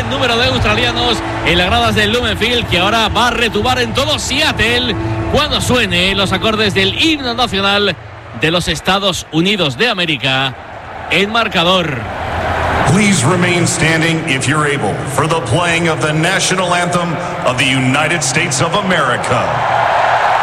buen número de australianos en las gradas del Lumen Field, que ahora va a retumbar en todo Seattle cuando suene los acordes del himno nacional de los Estados Unidos de América en marcador. Please remain standing if you're able for the playing of the national anthem of the United States of America.